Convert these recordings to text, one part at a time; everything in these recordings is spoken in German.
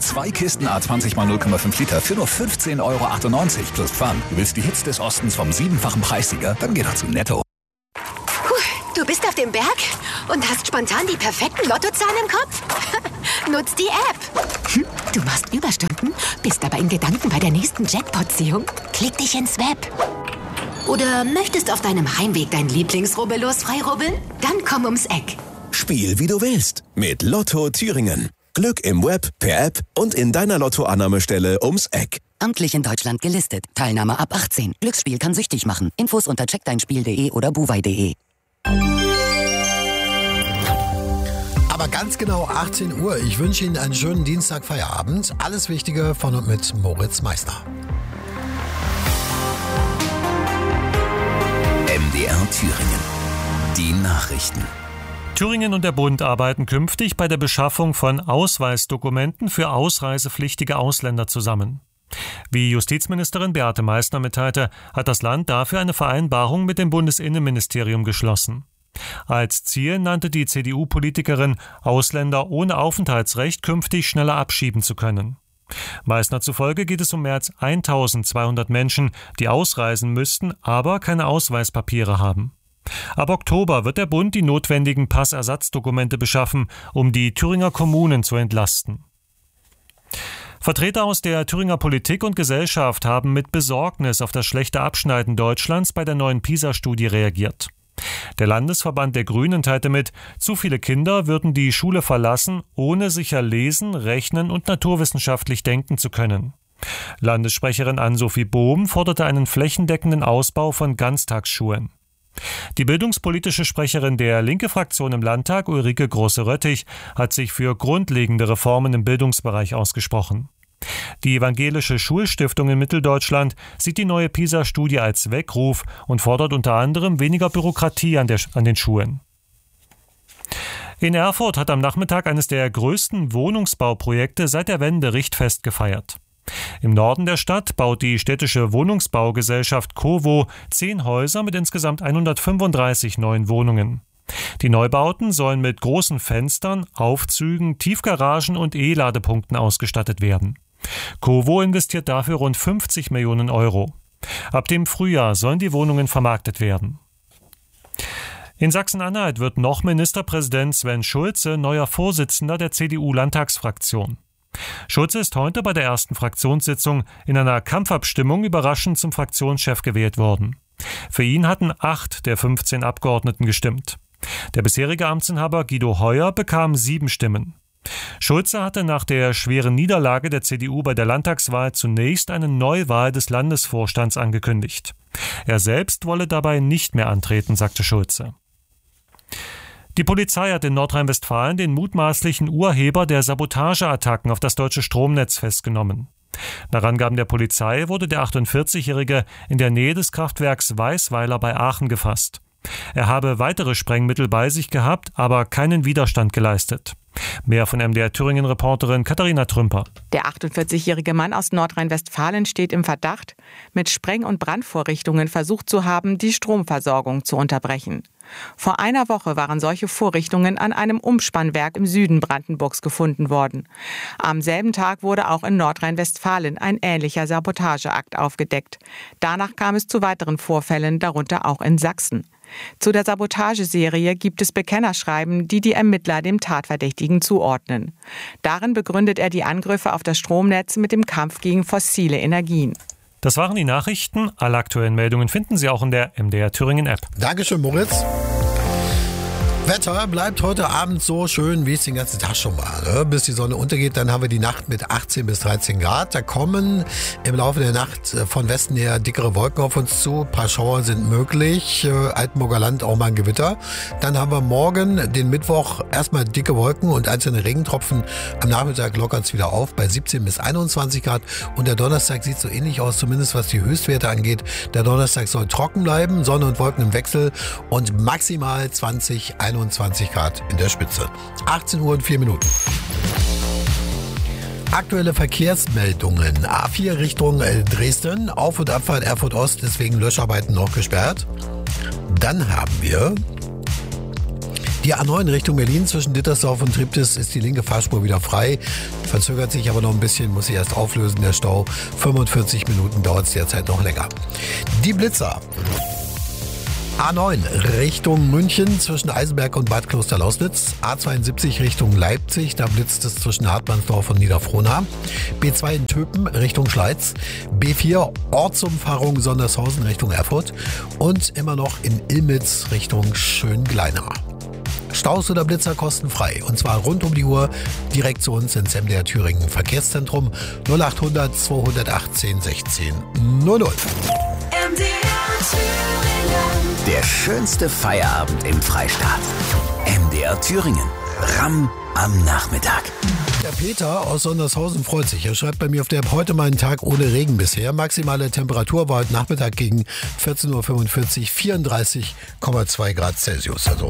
Jetzt 2 Kisten A20 x 0,5 Liter für nur 15,98 € plus Pfand. Du willst die Hits des Ostens vom 7-fachen Preissieger? Dann geh doch zu Netto. Du bist auf dem Berg und hast spontan die perfekten Lottozahlen im Kopf? Nutz die App. Du machst Überstunden, bist aber in Gedanken bei der nächsten Jackpot-Ziehung? Klick dich ins Web. Oder möchtest auf deinem Heimweg dein Lieblingsrubbellos freirubbeln? Dann komm ums Eck. Spiel wie du willst mit Lotto Thüringen. Glück im Web, per App und in deiner Lottoannahmestelle ums Eck. Amtlich in Deutschland gelistet. Teilnahme ab 18. Glücksspiel kann süchtig machen. Infos unter checkdeinspiel.de oder buwei.de. Aber ganz genau 18 Uhr. Ich wünsche Ihnen einen schönen Dienstag-Feierabend. Alles Wichtige von und mit Moritz Meissner. MDR Thüringen. Die Nachrichten. Thüringen und der Bund arbeiten künftig bei der Beschaffung von Ausweisdokumenten für ausreisepflichtige Ausländer zusammen. Wie Justizministerin Beate Meissner mitteilte, hat das Land dafür eine Vereinbarung mit dem Bundesinnenministerium geschlossen. Als Ziel nannte die CDU-Politikerin, Ausländer ohne Aufenthaltsrecht künftig schneller abschieben zu können. Meissner zufolge geht es um mehr als 1200 Menschen, die ausreisen müssten, aber keine Ausweispapiere haben. Ab Oktober wird der Bund die notwendigen Passersatzdokumente beschaffen, um die Thüringer Kommunen zu entlasten. Vertreter aus der Thüringer Politik und Gesellschaft haben mit Besorgnis auf das schlechte Abschneiden Deutschlands bei der neuen PISA-Studie reagiert. Der Landesverband der Grünen teilte mit, zu viele Kinder würden die Schule verlassen, ohne sicher lesen, rechnen und naturwissenschaftlich denken zu können. Landessprecherin Ann-Sophie Bohm forderte einen flächendeckenden Ausbau von Ganztagsschulen. Die bildungspolitische Sprecherin der Linke-Fraktion im Landtag, Ulrike Große-Röttich, hat sich für grundlegende Reformen im Bildungsbereich ausgesprochen. Die Evangelische Schulstiftung in Mitteldeutschland sieht die neue PISA-Studie als Weckruf und fordert unter anderem weniger Bürokratie an den Schulen. In Erfurt hat am Nachmittag eines der größten Wohnungsbauprojekte seit der Wende Richtfest gefeiert. Im Norden der Stadt baut die städtische Wohnungsbaugesellschaft COWO 10 Häuser mit insgesamt 135 neuen Wohnungen. Die Neubauten sollen mit großen Fenstern, Aufzügen, Tiefgaragen und E-Ladepunkten ausgestattet werden. COWO investiert dafür rund 50 Millionen €. Ab dem Frühjahr sollen die Wohnungen vermarktet werden. In Sachsen-Anhalt wird noch Ministerpräsident Sven Schulze neuer Vorsitzender der CDU-Landtagsfraktion. Schulze ist heute bei der ersten Fraktionssitzung in einer Kampfabstimmung überraschend zum Fraktionschef gewählt worden. Für ihn hatten 8 der 15 Abgeordneten gestimmt. Der bisherige Amtsinhaber Guido Heuer bekam 7 Stimmen. Schulze hatte nach der schweren Niederlage der CDU bei der Landtagswahl zunächst eine Neuwahl des Landesvorstands angekündigt. Er selbst wolle dabei nicht mehr antreten, sagte Schulze. Die Polizei hat in Nordrhein-Westfalen den mutmaßlichen Urheber der Sabotageattacken auf das deutsche Stromnetz festgenommen. Nach Angaben der Polizei wurde der 48-Jährige in der Nähe des Kraftwerks Weißweiler bei Aachen gefasst. Er habe weitere Sprengmittel bei sich gehabt, aber keinen Widerstand geleistet. Mehr von MDR Thüringen-Reporterin Katharina Trümper. Der 48-jährige Mann aus Nordrhein-Westfalen steht im Verdacht, mit Spreng- und Brandvorrichtungen versucht zu haben, die Stromversorgung zu unterbrechen. Vor einer Woche waren solche Vorrichtungen an einem Umspannwerk im Süden Brandenburgs gefunden worden. Am selben Tag wurde auch in Nordrhein-Westfalen ein ähnlicher Sabotageakt aufgedeckt. Danach kam es zu weiteren Vorfällen, darunter auch in Sachsen. Zu der Sabotageserie gibt es Bekennerschreiben, die die Ermittler dem Tatverdächtigen zuordnen. Darin begründet er die Angriffe auf das Stromnetz mit dem Kampf gegen fossile Energien. Das waren die Nachrichten. Alle aktuellen Meldungen finden Sie auch in der MDR Thüringen App. Dankeschön, Moritz. Wetter bleibt heute Abend so schön, wie es den ganzen Tag schon war. Ne? Bis die Sonne untergeht, dann haben wir die Nacht mit 18 bis 13 Grad. Da kommen im Laufe der Nacht von Westen her dickere Wolken auf uns zu. Ein paar Schauer sind möglich. Altenburger Land auch mal ein Gewitter. Dann haben wir morgen, den Mittwoch, erstmal dicke Wolken und einzelne Regentropfen. Am Nachmittag lockert es wieder auf bei 17 bis 21 Grad. Und der Donnerstag sieht so ähnlich aus, zumindest was die Höchstwerte angeht. Der Donnerstag soll trocken bleiben, Sonne und Wolken im Wechsel und maximal 21 Grad in der Spitze. 18 Uhr und 4 Minuten. Aktuelle Verkehrsmeldungen. A4 Richtung Dresden. Auf- und Abfahrt Erfurt Ost, deswegen Löscharbeiten noch gesperrt. Dann haben wir Die A9 Richtung Berlin zwischen Dittersdorf und Triptis ist die linke Fahrspur wieder frei. Verzögert sich aber noch ein bisschen, muss sich erst auflösen, der Stau. 45 Minuten dauert es derzeit noch länger. Die Blitzer. A9 Richtung München zwischen Eisenberg und Bad Klosterlausnitz. A72 Richtung Leipzig, da blitzt es zwischen Hartmannsdorf und Niederfrohnau. B2 in Töpen Richtung Schleiz. B4 Ortsumfahrung Sondershausen Richtung Erfurt. Und immer noch in Illmitz Richtung Schöngleina. Staus oder Blitzer kostenfrei. Und zwar rund um die Uhr direkt zu uns ins MDR Thüringen Verkehrszentrum 0800 218 16 00. Der schönste Feierabend im Freistaat. MDR Thüringen. Ramm am Nachmittag. Der Peter aus Sondershausen freut sich. Er schreibt bei mir auf der App, heute mal einen Tag ohne Regen bisher. Maximale Temperatur war heute Nachmittag gegen 14.45 Uhr 34,2 Grad Celsius. Also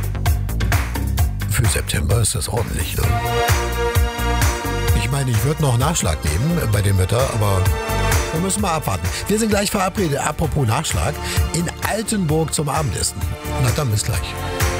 für September ist das ordentlich. Ne? Ich meine, ich würde noch Nachschlag nehmen bei dem Wetter, aber wir müssen mal abwarten. Wir sind gleich verabredet. Apropos Nachschlag, in Altenburg zum Abendessen. Na dann bis gleich.